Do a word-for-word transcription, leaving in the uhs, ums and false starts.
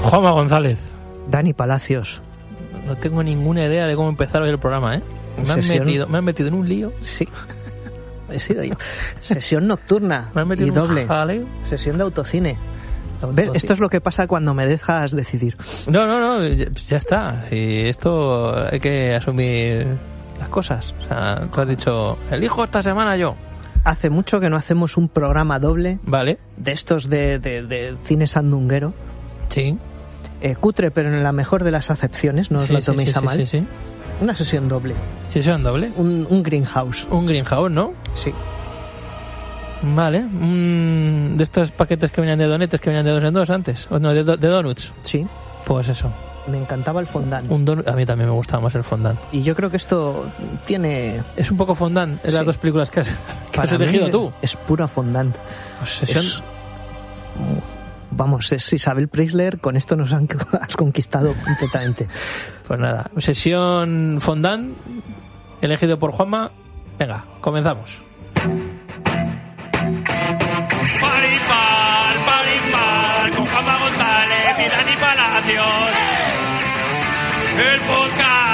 Juanma González. Dani Palacios. No tengo ninguna idea de cómo empezar hoy el programa, ¿eh? Me han, metido, me han metido en un lío. Sí, he sido yo. Sesión nocturna me han metido y doble. Un jaleo. Sesión de autocine. ¿Ves? Esto es lo que pasa cuando me dejas decidir. No, no, no, ya está. Y esto hay que asumir las cosas. O sea, tú has dicho, elijo esta semana yo. Hace mucho que no hacemos un programa doble. Vale. De estos de, de, de cine sandunguero. Sí. Eh, cutre, pero en la mejor de las acepciones, no os sí, lo toméis sí, a sí, mal. Sí, sí. Una sesión doble. ¿Sesión doble? Un, un greenhouse. Un greenhouse, ¿no? Sí. Vale. Mm, de estos paquetes que venían de donetes, que venían de dos en dos antes. O no, de, de donuts. Sí. Pues eso. Me encantaba el fondant. Un donut, a mí también me gustaba más el fondant. Y yo creo que esto tiene... Es un poco fondant en sí. Las dos películas que has, que has elegido tú. Es pura fondant. Pues sesión... Es... Vamos, es Isabel Preisler, con esto nos han, has conquistado completamente. Pues nada, sesión fondant, elegido por Juanma. Venga, comenzamos. Paripar, paripar, con Juanma González y Dani Palacios. El podcast